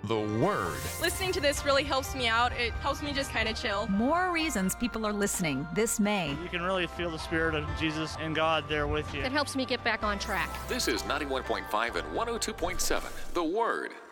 The Word. Listening to this really helps me out. It helps me just kind of chill. More reasons people are listening this May. You can really feel the Spirit of Jesus and God there with you. It helps me get back on track. This is 91.5 and 102.7. The Word.